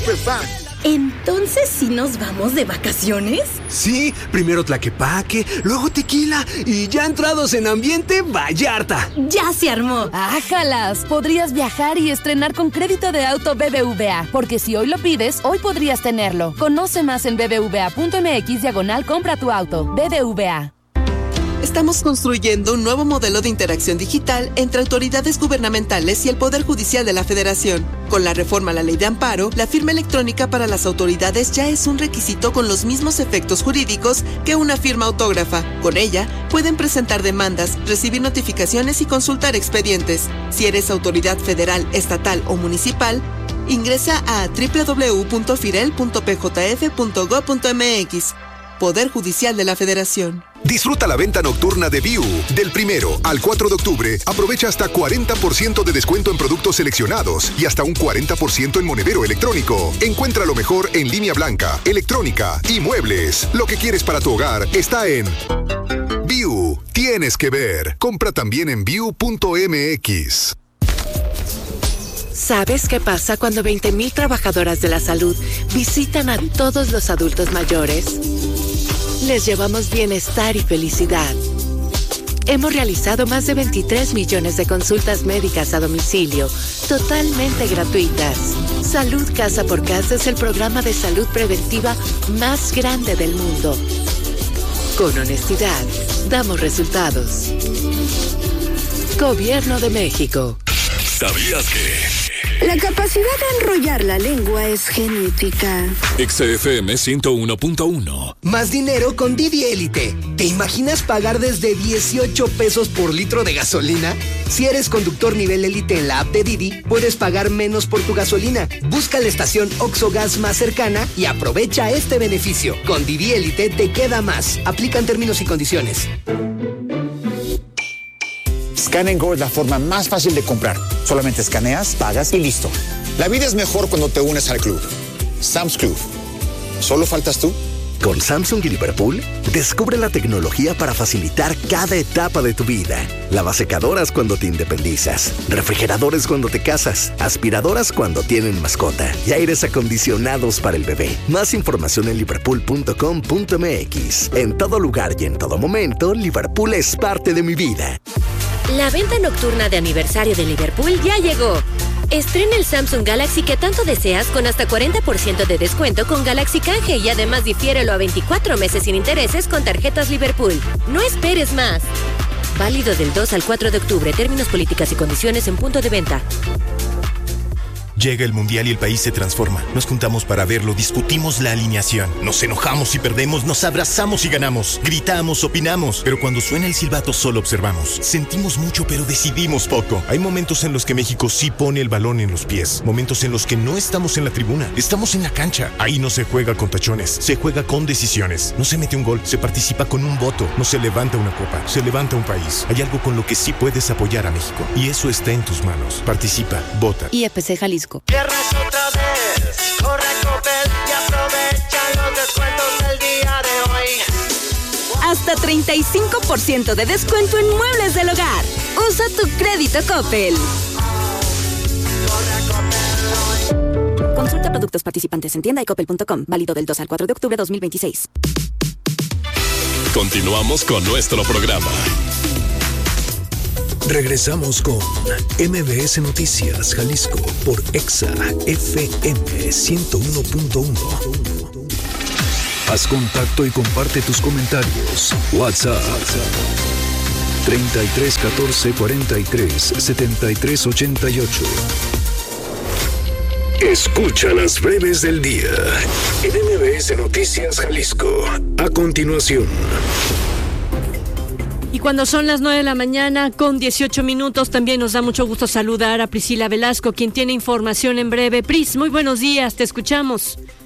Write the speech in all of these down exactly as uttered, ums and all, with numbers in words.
superfan. ¿Entonces sí nos vamos de vacaciones? Sí, primero Tlaquepaque, luego Tequila y ya entrados en ambiente Vallarta. ¡Ya se armó! ¡Ájalas! Podrías viajar y estrenar con crédito de auto B B V A, porque si hoy lo pides, hoy podrías tenerlo. Conoce más en bbva.mx diagonal compra tu auto. B B V A. Estamos construyendo un nuevo modelo de interacción digital entre autoridades gubernamentales y el Poder Judicial de la Federación. Con la reforma a la Ley de Amparo, la firma electrónica para las autoridades ya es un requisito con los mismos efectos jurídicos que una firma autógrafa. Con ella, pueden presentar demandas, recibir notificaciones y consultar expedientes. Si eres autoridad federal, estatal o municipal, ingresa a doble u doble u doble u punto firel punto p j f punto gob punto m x. Poder Judicial de la Federación. Disfruta la venta nocturna de View. Del primero al cuatro de octubre, aprovecha hasta cuarenta por ciento de descuento en productos seleccionados y hasta un cuarenta por ciento en monedero electrónico. Encuentra lo mejor en línea blanca, electrónica y muebles. Lo que quieres para tu hogar está en View. Tienes que ver. Compra también en view punto m x. ¿Sabes qué pasa cuando veinte mil trabajadoras de la salud visitan a todos los adultos mayores? Les llevamos bienestar y felicidad. Hemos realizado más de veintitrés millones de consultas médicas a domicilio, totalmente gratuitas. Salud Casa por Casa es el programa de salud preventiva más grande del mundo. Con honestidad, damos resultados. Gobierno de México. ¿Sabías que...? La capacidad de enrollar la lengua es genética. X F M ciento uno punto uno. Más dinero con Didi Élite. ¿Te imaginas pagar desde dieciocho pesos por litro de gasolina? Si eres conductor nivel élite en la app de Didi, puedes pagar menos por tu gasolina. Busca la estación Oxxo Gas más cercana y aprovecha este beneficio. Con Didi Élite te queda más. Aplican términos y condiciones. Scan and Go es la forma más fácil de comprar. Solamente escaneas, pagas y listo. La vida es mejor cuando te unes al club. Sam's Club. ¿Solo faltas tú? Con Samsung y Liverpool, descubre la tecnología para facilitar cada etapa de tu vida. Lavasecadoras cuando te independizas, refrigeradores cuando te casas, aspiradoras cuando tienen mascota y aires acondicionados para el bebé. Más información en liverpool punto com punto m x. En todo lugar y en todo momento, Liverpool es parte de mi vida. La venta nocturna de aniversario de Liverpool ya llegó. Estrena el Samsung Galaxy que tanto deseas con hasta cuarenta por ciento de descuento con Galaxy Canje y además difiérelo a veinticuatro meses sin intereses con tarjetas Liverpool. No esperes más. Válido del dos al cuatro de octubre. Términos, políticas y condiciones en punto de venta. Llega el Mundial y el país se transforma. Nos juntamos para verlo, discutimos la alineación. Nos enojamos y perdemos, nos abrazamos y ganamos. Gritamos, opinamos, pero cuando suena el silbato solo observamos. Sentimos mucho, pero decidimos poco. Hay momentos en los que México sí pone el balón en los pies. Momentos en los que no estamos en la tribuna, estamos en la cancha. Ahí no se juega con tachones, se juega con decisiones. No se mete un gol, se participa con un voto. No se levanta una copa, se levanta un país. Hay algo con lo que sí puedes apoyar a México. Y eso está en tus manos. Participa, vota. I F C Jalisco. Viernes otra vez, corre Coppel y aprovecha los descuentos del día de hoy. Hasta treinta y cinco por ciento de descuento en muebles del hogar. Usa tu crédito Coppel. Consulta productos participantes en tienda y coppel punto com. Válido del dos al cuatro de octubre de dos mil veintiséis. Continuamos con nuestro programa. Regresamos con M B S Noticias Jalisco por Exa F M ciento uno punto uno. Haz contacto y comparte tus comentarios. WhatsApp treinta y tres catorce cuarenta y tres setenta y tres ochenta y ocho. Escucha las breves del día en M B S Noticias Jalisco. A continuación. Y cuando son las nueve de la mañana con dieciocho minutos, también nos da mucho gusto saludar a Priscila Velasco, quien tiene información en breve. Pris, muy buenos días, te escuchamos.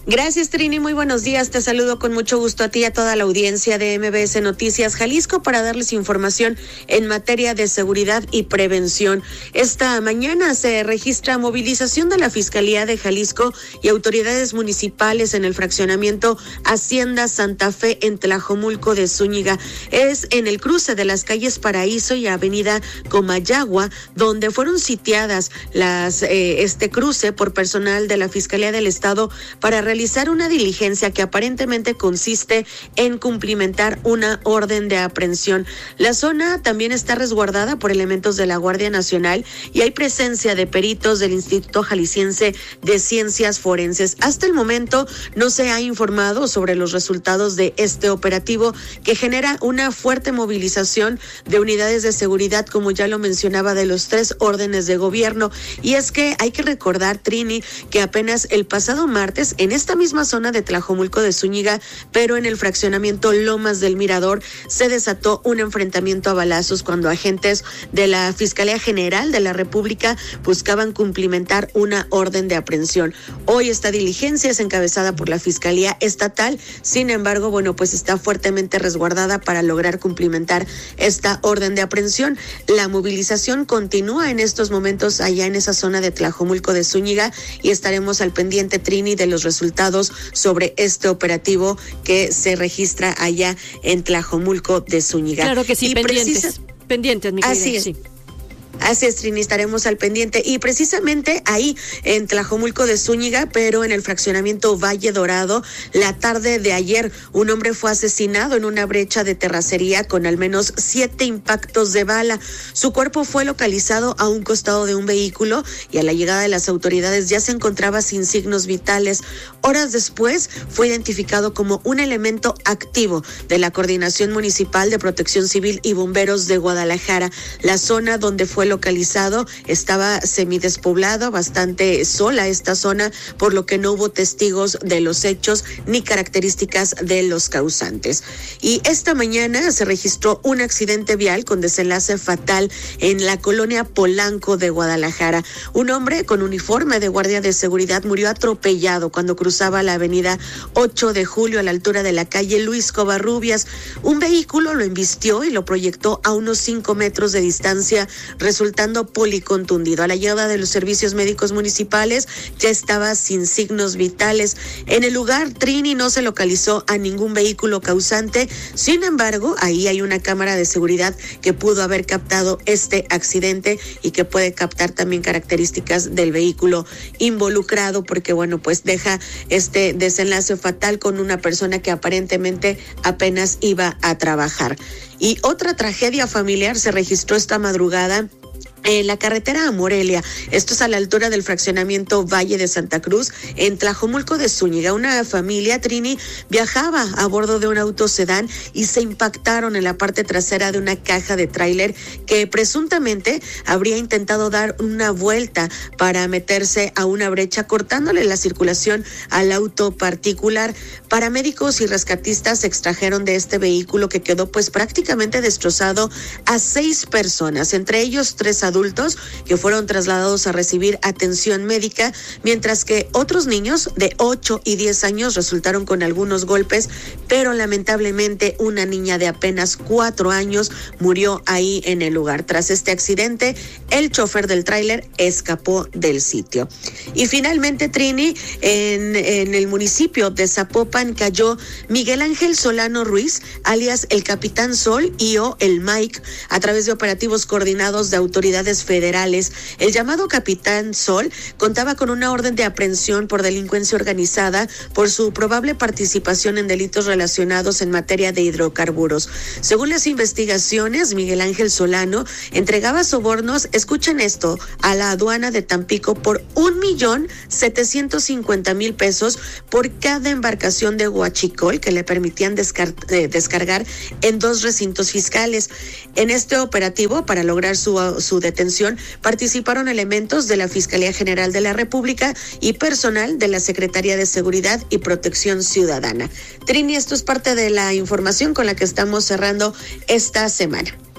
Gracias, Trini. Muy buenos días. Te saludo con mucho gusto a ti y a toda la audiencia de M B S Noticias Jalisco para darles información en materia de seguridad y prevención. Esta mañana se registra movilización de la Fiscalía de Jalisco y autoridades municipales en el fraccionamiento Hacienda Santa Fe en Tlajomulco de Zúñiga. Es en el cruce de las calles Paraíso y Avenida Comayagua, donde fueron sitiadas las eh, este cruce por personal de la Fiscalía del Estado para realizar realizar una diligencia que aparentemente consiste en cumplimentar una orden de aprehensión. La zona también está resguardada por elementos de la Guardia Nacional y hay presencia de peritos del Instituto Jalisciense de Ciencias Forenses. Hasta el momento no se ha informado sobre los resultados de este operativo que genera una fuerte movilización de unidades de seguridad, como ya lo mencionaba, de los tres órdenes de gobierno. Y es que hay que recordar, Trini, que apenas el pasado martes en esta misma zona de Tlajomulco de Zúñiga, pero en el fraccionamiento Lomas del Mirador, se desató un enfrentamiento a balazos cuando agentes de la Fiscalía General de la República buscaban cumplimentar una orden de aprehensión. Hoy esta diligencia es encabezada por la Fiscalía Estatal, sin embargo, bueno, pues está fuertemente resguardada para lograr cumplimentar esta orden de aprehensión. La movilización continúa en estos momentos allá en esa zona de Tlajomulco de Zúñiga y estaremos al pendiente, Trini, de los resultados sobre este operativo que se registra allá en Tlajomulco de Zúñiga. Claro que sí, y pendientes, precisa... pendientes, mi querida. Así es. Sí. Así es, Trini, estaremos al pendiente. Y precisamente ahí, en Tlajomulco de Zúñiga, pero en el fraccionamiento Valle Dorado, la tarde de ayer, un hombre fue asesinado en una brecha de terracería con al menos siete impactos de bala. Su cuerpo fue localizado a un costado de un vehículo y a la llegada de las autoridades ya se encontraba sin signos vitales. Horas después, fue identificado como un elemento activo de la Coordinación Municipal de Protección Civil y Bomberos de Guadalajara. La zona donde fue localizado estaba semidespoblado, bastante sola esta zona, por lo que no hubo testigos de los hechos ni características de los causantes. Y esta mañana se registró un accidente vial con desenlace fatal en la colonia Polanco de Guadalajara. Un hombre con uniforme de guardia de seguridad murió atropellado cuando cruzaba la avenida ocho de julio a la altura de la calle Luis Covarrubias. Un vehículo lo embistió y lo proyectó a unos cinco metros de distancia, resultando policontundido. A la llegada de los servicios médicos municipales ya estaba sin signos vitales. En el lugar, Trini, no se localizó a ningún vehículo causante. Sin embargo, ahí hay una cámara de seguridad que pudo haber captado este accidente y que puede captar también características del vehículo involucrado, porque bueno, pues deja este desenlace fatal con una persona que aparentemente apenas iba a trabajar. Y otra tragedia familiar se registró esta madrugada en la carretera a Morelia. Esto es a la altura del fraccionamiento Valle de Santa Cruz, en Tlajomulco de Zúñiga. Una familia, Trini, viajaba a bordo de un auto sedán y se impactaron en la parte trasera de una caja de tráiler que presuntamente habría intentado dar una vuelta para meterse a una brecha, cortándole la circulación al auto particular. Paramédicos y rescatistas extrajeron de este vehículo, que quedó pues prácticamente destrozado, a seis personas, entre ellos tres adultos adultos que fueron trasladados a recibir atención médica, mientras que otros niños de ocho y diez años resultaron con algunos golpes, pero lamentablemente una niña de apenas cuatro años murió ahí en el lugar. Tras este accidente, el chofer del tráiler escapó del sitio. Y finalmente, Trini, en, en el municipio de Zapopan cayó Miguel Ángel Solano Ruiz, alias el Capitán Sol y o el Mike, a través de operativos coordinados de autoridades federales. El llamado Capitán Sol contaba con una orden de aprehensión por delincuencia organizada por su probable participación en delitos relacionados en materia de hidrocarburos. Según las investigaciones, Miguel Ángel Solano entregaba sobornos, escuchen esto, a la aduana de Tampico por un millón setecientos cincuenta mil pesos por cada embarcación de huachicol que le permitían descar- eh, descargar en dos recintos fiscales. En este operativo, para lograr su, su detención, participaron elementos de la Fiscalía General de la República y personal de la Secretaría de Seguridad y Protección Ciudadana. Trini, esto es parte de la información con la que estamos cerrando esta semana.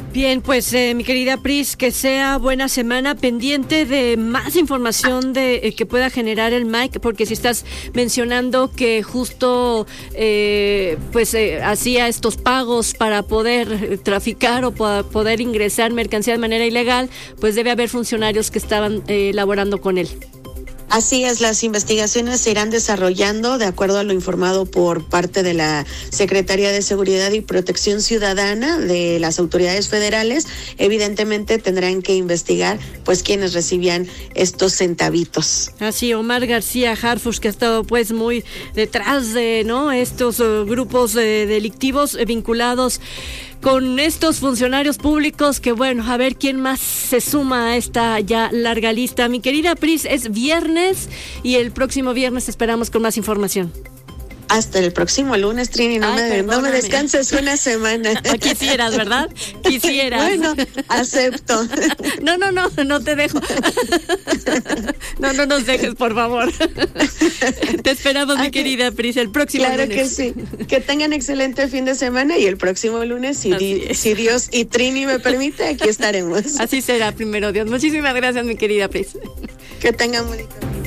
Bien, pues eh, mi querida Pris, que sea buena semana, pendiente de más información de eh, que pueda generar el M A I C, porque si estás mencionando que justo eh, pues eh, hacía estos pagos para poder traficar o para poder ingresar mercancía de manera ilegal, pues debe haber funcionarios que estaban eh, laborando con él. Así es, las investigaciones se irán desarrollando de acuerdo a lo informado por parte de la Secretaría de Seguridad y Protección Ciudadana de las autoridades federales. Evidentemente tendrán que investigar pues quienes recibían estos centavitos. Así, Omar García Harfuch, que ha estado pues muy detrás de no estos uh, grupos uh, delictivos uh, vinculados con estos funcionarios públicos, que bueno, a ver quién más se suma a esta ya larga lista. Mi querida Pris, es viernes y el próximo viernes esperamos con más información. Hasta el próximo lunes, Trini, no, Ay, me, no me descanses una semana. O quisieras, ¿verdad? Quisieras. Bueno, acepto. No, no, no, no te dejo. No, no nos dejes, por favor. Te esperamos, mi querida Pris, el próximo claro lunes. Claro que sí. Que tengan excelente fin de semana y el próximo lunes, si, di, si Dios y Trini me permite, aquí estaremos. Así será, primero Dios. Muchísimas gracias, mi querida Pris. Que tengan bonito.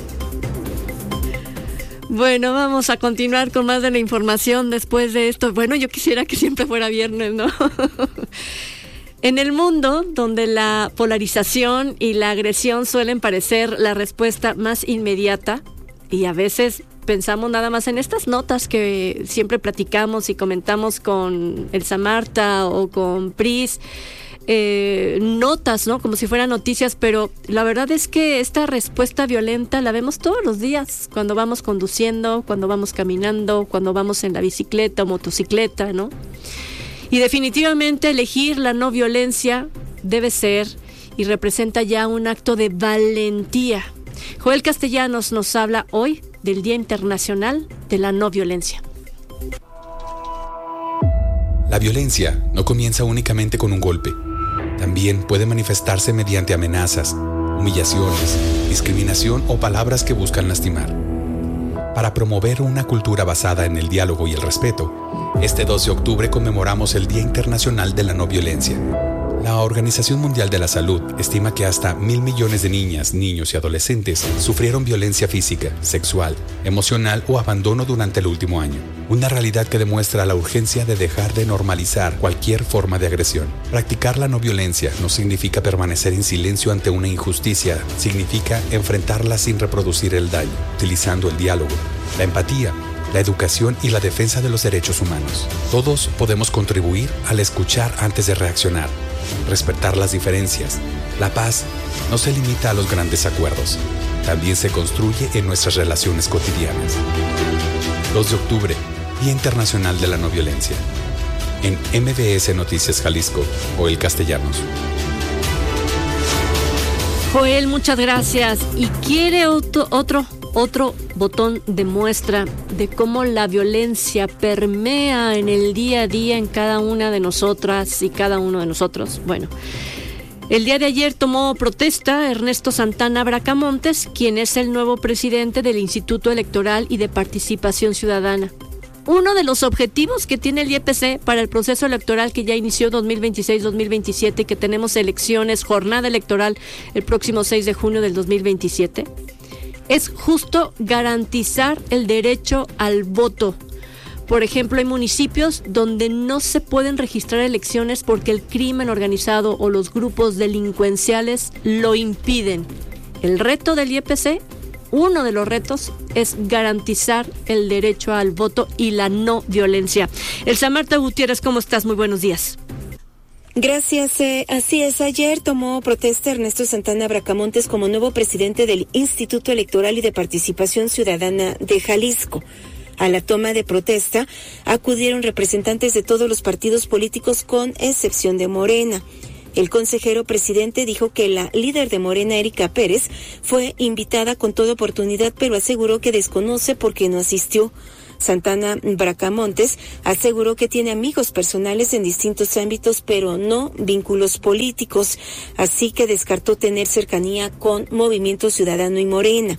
Bueno, vamos a continuar con más de la información después de esto. Bueno, yo quisiera que siempre fuera viernes, ¿no? En el mundo donde la polarización y la agresión suelen parecer la respuesta más inmediata, y a veces pensamos nada más en estas notas que siempre platicamos y comentamos con Elsa Marta o con Pris, Eh, notas, ¿no? Como si fueran noticias, pero la verdad es que esta respuesta violenta la vemos todos los días, cuando vamos conduciendo, cuando vamos caminando, cuando vamos en la bicicleta o motocicleta, ¿no? Y definitivamente elegir la no violencia debe ser y representa ya un acto de valentía. Joel Castellanos nos habla hoy del Día Internacional de la No Violencia. La violencia no comienza únicamente con un golpe. También puede manifestarse mediante amenazas, humillaciones, discriminación o palabras que buscan lastimar. Para promover una cultura basada en el diálogo y el respeto, este doce de octubre conmemoramos el Día Internacional de la No Violencia. La Organización Mundial de la Salud estima que hasta mil millones de niñas, niños y adolescentes sufrieron violencia física, sexual, emocional o abandono durante el último año. Una realidad que demuestra la urgencia de dejar de normalizar cualquier forma de agresión. Practicar la no violencia no significa permanecer en silencio ante una injusticia, significa enfrentarla sin reproducir el daño, utilizando el diálogo, la empatía, la educación y la defensa de los derechos humanos. Todos podemos contribuir al escuchar antes de reaccionar. Respetar las diferencias. La paz no se limita a los grandes acuerdos. También se construye en nuestras relaciones cotidianas. dos de octubre, Día Internacional de la No Violencia. En M B S Noticias Jalisco, Joel Castellanos. Joel, muchas gracias. ¿Y quiere otro, otro, otro botón de muestra de cómo la violencia permea en el día a día en cada una de nosotras y cada uno de nosotros? Bueno, el día de ayer tomó protesta Ernesto Santana Bracamontes, quien es el nuevo presidente del Instituto Electoral y de Participación Ciudadana. Uno de los objetivos que tiene el I E P C para el proceso electoral que ya inició dos mil veintiséis dos mil veintisiete y que tenemos elecciones, jornada electoral el próximo seis de junio del dos mil veintisiete, es justo garantizar el derecho al voto. Por ejemplo, hay municipios donde no se pueden registrar elecciones porque el crimen organizado o los grupos delincuenciales lo impiden. El reto del I E P C, uno de los retos, es garantizar el derecho al voto y la no violencia. Elsa Marta Gutiérrez, ¿cómo estás? Muy buenos días. Gracias. Eh, así es, ayer tomó protesta Ernesto Santana Bracamontes como nuevo presidente del Instituto Electoral y de Participación Ciudadana de Jalisco. A la toma de protesta acudieron representantes de todos los partidos políticos con excepción de Morena. El consejero presidente dijo que la líder de Morena, Erika Pérez, fue invitada con toda oportunidad, pero aseguró que desconoce por qué no asistió. Santana Bracamontes aseguró que tiene amigos personales en distintos ámbitos, pero no vínculos políticos, así que descartó tener cercanía con Movimiento Ciudadano y Morena.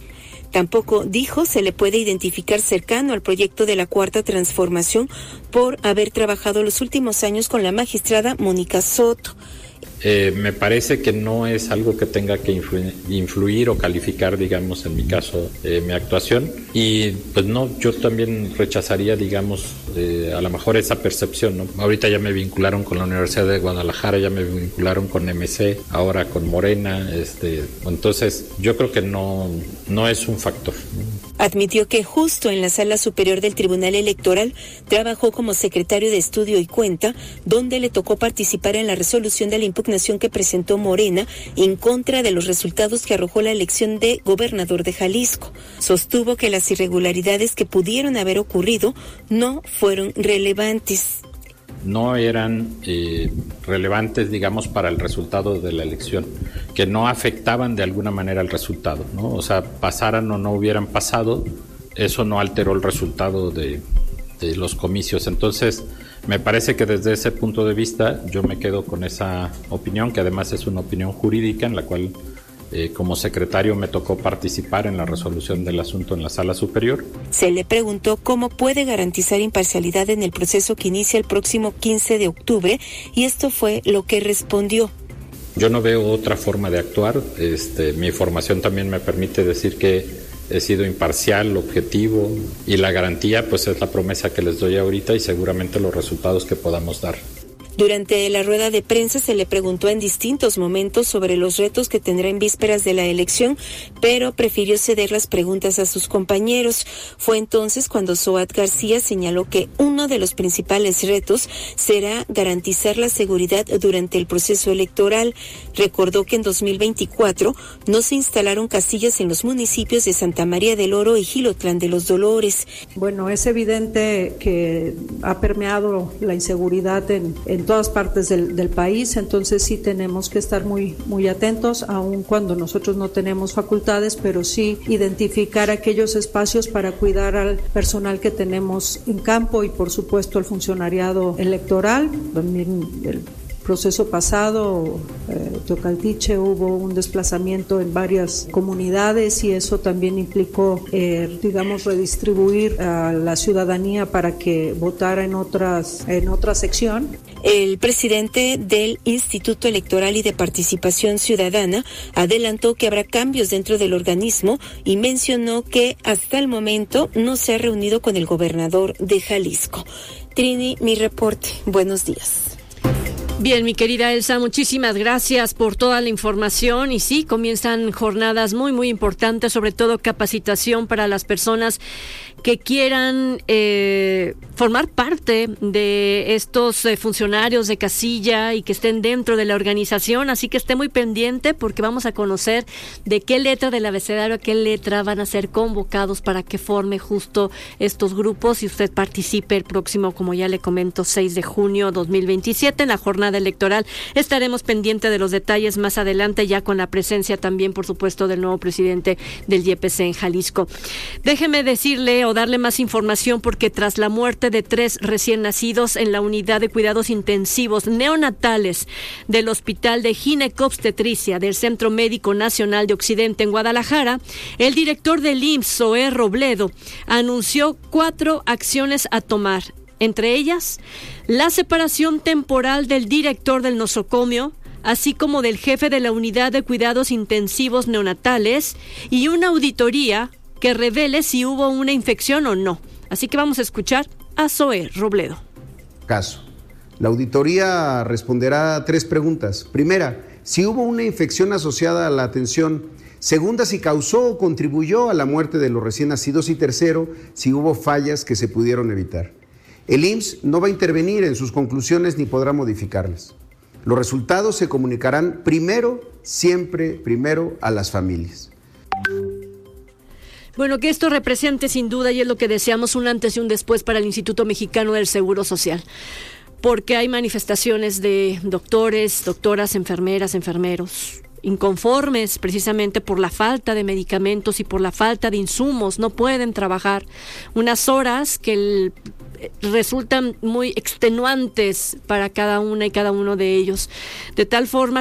Tampoco, dijo, se le puede identificar cercano al proyecto de la Cuarta Transformación por haber trabajado los últimos años con la magistrada Mónica Soto. Eh, me parece que no es algo que tenga que influir, influir o calificar, digamos, en mi caso, eh, mi actuación. Y pues no, yo también rechazaría, digamos, eh, a lo mejor esa percepción, ¿no? Ahorita ya me vincularon con la Universidad de Guadalajara, ya me vincularon con M C, ahora con Morena, este, entonces yo creo que no, no es un factor, ¿no? Admitió que justo en la Sala Superior del Tribunal Electoral trabajó como secretario de Estudio y Cuenta, donde le tocó participar en la resolución de la impugnación que presentó Morena en contra de los resultados que arrojó la elección de gobernador de Jalisco. Sostuvo que las irregularidades que pudieron haber ocurrido no fueron relevantes. No eran eh, relevantes, digamos, para el resultado de la elección, que no afectaban de alguna manera el resultado, ¿no? O sea, pasaran o no hubieran pasado, eso no alteró el resultado de, de los comicios. Entonces, me parece que desde ese punto de vista yo me quedo con esa opinión, que además es una opinión jurídica en la cual Eh, como secretario me tocó participar en la resolución del asunto en la Sala Superior. Se le preguntó cómo puede garantizar imparcialidad en el proceso que inicia el próximo quince de octubre y esto fue lo que respondió. Yo no veo otra forma de actuar. Este, mi formación también me permite decir que he sido imparcial, objetivo, y la garantía pues es la promesa que les doy ahorita y seguramente los resultados que podamos dar. Durante la rueda de prensa se le preguntó en distintos momentos sobre los retos que tendrá en vísperas de la elección, pero prefirió ceder las preguntas a sus compañeros. Fue entonces cuando Zoat García señaló que uno de los principales retos será garantizar la seguridad durante el proceso electoral. Recordó que en dos mil veinticuatro no se instalaron casillas en los municipios de Santa María del Oro y Jilotlán de los Dolores. Bueno, es evidente que ha permeado la inseguridad en, en todas partes del, del país, entonces sí tenemos que estar muy, muy atentos, aun cuando nosotros no tenemos facultades, pero sí identificar aquellos espacios para cuidar al personal que tenemos en campo y por supuesto el funcionariado electoral. También el proceso pasado, eh, Teocaltiche, hubo un desplazamiento en varias comunidades y eso también implicó, eh, digamos, redistribuir a la ciudadanía para que votara en otras, en otra sección. El presidente del Instituto Electoral y de Participación Ciudadana adelantó que habrá cambios dentro del organismo y mencionó que hasta el momento no se ha reunido con el gobernador de Jalisco. Trini, mi reporte. Buenos días. Bien, mi querida Elsa, muchísimas gracias por toda la información y sí, comienzan jornadas muy, muy importantes, sobre todo capacitación para las personas que quieran eh, formar parte de estos eh, funcionarios de casilla y que estén dentro de la organización, así que esté muy pendiente porque vamos a conocer de qué letra del abecedario a qué letra van a ser convocados para que forme justo estos grupos y usted participe el próximo, como ya le comento, seis de junio dos mil veintisiete en la jornada electoral. Estaremos pendientes de los detalles más adelante, ya con la presencia también, por supuesto, del nuevo presidente del Y P C en Jalisco. Déjeme decirle o darle más información porque tras la muerte de tres recién nacidos en la unidad de cuidados intensivos neonatales del Hospital de Ginecobstetricia del Centro Médico Nacional de Occidente en Guadalajara, el director del I M S S, Zoé Robledo, anunció cuatro acciones a tomar. Entre ellas, la separación temporal del director del nosocomio, así como del jefe de la unidad de cuidados intensivos neonatales y una auditoría que revele si hubo una infección o no. Así que vamos a escuchar a Zoé Robledo. Caso. La auditoría responderá a tres preguntas. Primera, si hubo una infección asociada a la atención. Segunda, si causó o contribuyó a la muerte de los recién nacidos. Y tercero, si hubo fallas que se pudieron evitar. El I M S S no va a intervenir en sus conclusiones ni podrá modificarlas. Los resultados se comunicarán primero, siempre primero a las familias. Bueno, que esto represente sin duda, y es lo que deseamos, un antes y un después para el Instituto Mexicano del Seguro Social. Porque hay manifestaciones de doctores, doctoras, enfermeras, enfermeros, inconformes precisamente por la falta de medicamentos y por la falta de insumos. No pueden trabajar unas horas que el, resultan muy extenuantes para cada una y cada uno de ellos. De tal forma